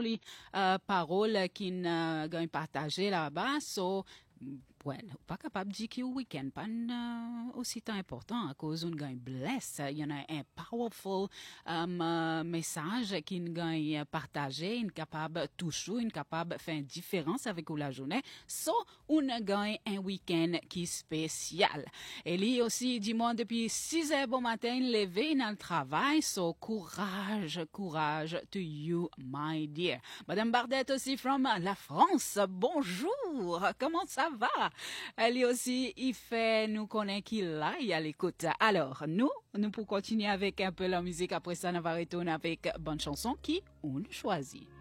jolies paroles qui gagnent partagées là-bas. So, bueno, pas capable de dire que le week-end pas aussi tant important à cause on gagne bless. Il y en a un powerful message qui gagne partagé, capable toujours, capable faire une différence avec la journée. So, on gagne un week-end qui est spécial. Et lui aussi, dis-moi, depuis 6 heures bon matin, levé dans le travail. So, courage, courage to you, my dear. Madame Bardette aussi from la France. Bonjour, comment ça va? Elle aussi, il fait nous connaître qu'il aille à l'écoute. Alors, nous pour continuer avec un peu la musique. Après ça, on va retourner avec bonne chanson qui on choisit.